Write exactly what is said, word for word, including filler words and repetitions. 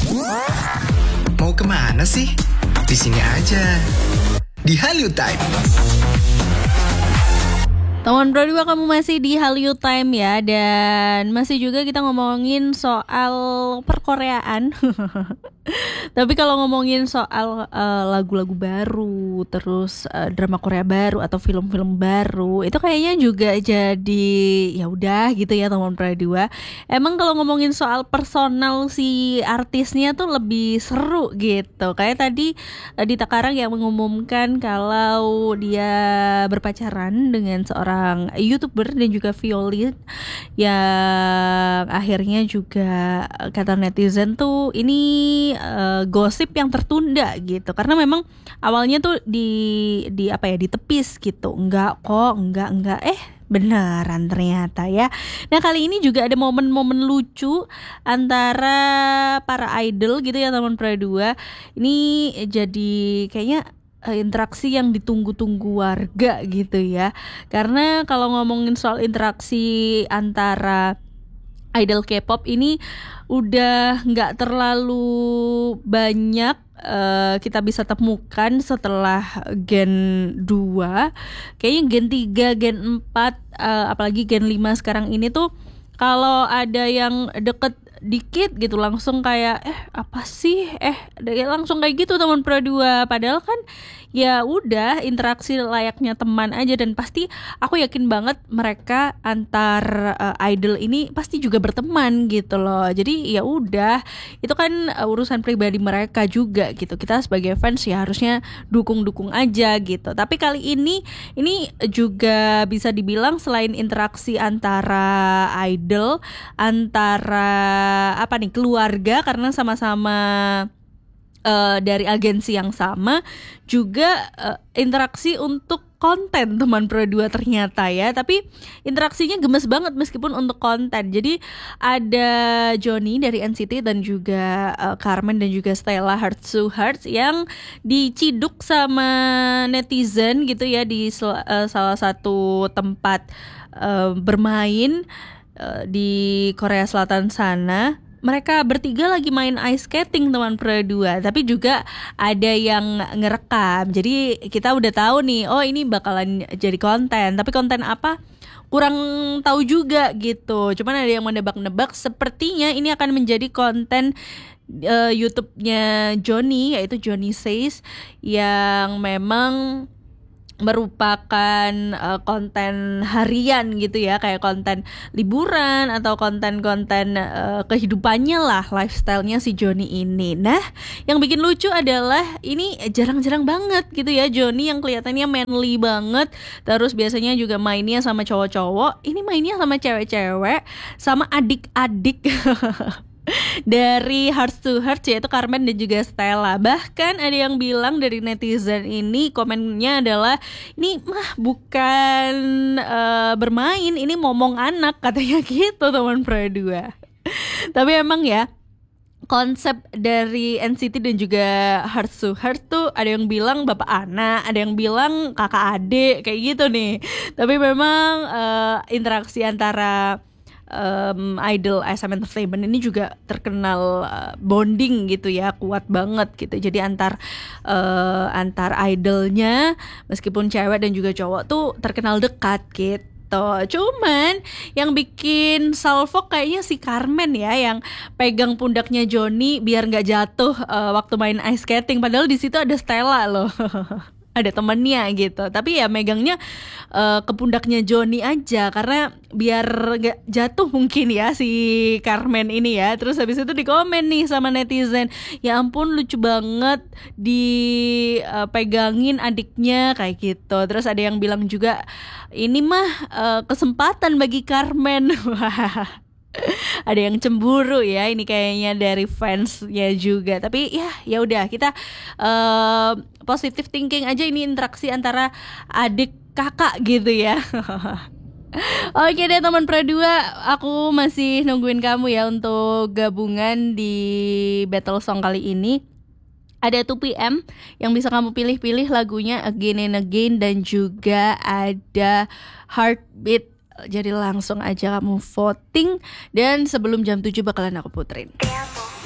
Mau kemana sih? Di sini aja. Di Hallyu Time. Teman Pro dua, kamu masih di Hallyu Time ya. Dan masih juga kita ngomongin soal perkoreaan. Tapi kalau ngomongin soal uh, lagu-lagu baru, terus uh, drama Korea baru atau film-film baru, itu kayaknya juga jadi ya udah gitu ya teman Pro dua. Emang kalau ngomongin soal personal si artisnya tuh lebih seru gitu. Kayak tadi uh, Dita Karang yang mengumumkan kalau dia berpacaran dengan seorang YouTuber dan juga Violin, yang akhirnya juga kata netizen tuh ini uh, gosip yang tertunda gitu, karena memang awalnya tuh di di apa ya ditepis gitu, enggak kok enggak enggak eh beneran ternyata ya. Nah kali ini juga ada momen-momen lucu antara para idol gitu ya teman Pro dua. Ini jadi kayaknya interaksi yang ditunggu-tunggu warga gitu ya. Karena kalau ngomongin soal interaksi antara idol K-pop ini udah nggak terlalu banyak uh, kita bisa temukan setelah Gen dua. Kayaknya Gen tiga, Gen empat, uh, apalagi Gen lima sekarang ini tuh kalau ada yang deket dikit gitu langsung kayak eh apa sih eh langsung kayak gitu teman Pro dua, padahal kan ya udah interaksi layaknya teman aja. Dan pasti aku yakin banget mereka antar uh, idol ini pasti juga berteman gitu loh. Jadi ya udah, itu kan uh, urusan pribadi mereka juga gitu. Kita sebagai fans ya harusnya dukung-dukung aja gitu. Tapi kali ini ini juga bisa dibilang selain interaksi antara idol, antara apa nih keluarga karena sama-sama Uh, dari agensi yang sama, juga uh, interaksi untuk konten teman Pro dua ternyata ya. Tapi interaksinya gemes banget meskipun untuk konten. Jadi ada Johnny dari N C T dan juga uh, Carmen dan juga Stella Heart to Heart yang diciduk sama netizen gitu ya di sel- uh, salah satu tempat uh, bermain uh, di Korea Selatan sana. Mereka bertiga lagi main ice skating teman Pro dua, tapi juga ada yang ngerekam. Jadi kita udah tahu nih, oh ini bakalan jadi konten. Tapi konten apa? Kurang tahu juga gitu. Cuman ada yang menebak-nebak sepertinya ini akan menjadi konten uh, YouTube-nya Johnny, yaitu Johnny Says, yang memang merupakan uh, konten harian gitu ya, kayak konten liburan atau konten-konten uh, kehidupannya lah, lifestyle-nya si Johnny ini. Nah, yang bikin lucu adalah ini jarang-jarang banget gitu ya Johnny yang kelihatannya manly banget, terus biasanya juga mainnya sama cowok-cowok, ini mainnya sama cewek-cewek, sama adik-adik dari Heart to Heart, yaitu Carmen dan juga Stella. Bahkan ada yang bilang dari netizen ini, komennya adalah ini mah bukan uh, bermain, ini momong anak katanya gitu teman Pro dua. Tapi emang ya konsep dari N C T dan juga Heart to Heart tuh ada yang bilang bapak anak, ada yang bilang kakak adik kayak gitu nih. Tapi memang uh, interaksi antara Um, idol S M Entertainment ini juga terkenal uh, bonding gitu ya, kuat banget gitu. Jadi antar uh, antar idolnya meskipun cewek dan juga cowok tuh terkenal dekat gitu. Cuman yang bikin salfok kayaknya si Carmen ya, yang pegang pundaknya Johnny biar nggak jatuh uh, waktu main ice skating. Padahal di situ ada Stella loh. Ada temennya gitu, tapi ya megangnya uh, ke pundaknya Johnny aja karena biar gak jatuh mungkin ya si Carmen ini ya. Terus habis itu di komen nih sama netizen, ya ampun lucu banget dipegangin uh, adiknya kayak gitu. Terus ada yang bilang juga ini mah uh, kesempatan bagi Carmen. Ada yang cemburu ya ini kayaknya dari fansnya juga. Tapi ya ya udah, kita uh, positive thinking aja, ini interaksi antara adik kakak gitu ya. Oke deh teman Pro dua, aku masih nungguin kamu ya untuk gabungan di Battle Song kali ini. Ada two P M yang bisa kamu pilih-pilih lagunya, Again and Again, dan juga ada Heartbeat. Jadi langsung aja kamu voting, dan sebelum jam tujuh bakalan aku puterin.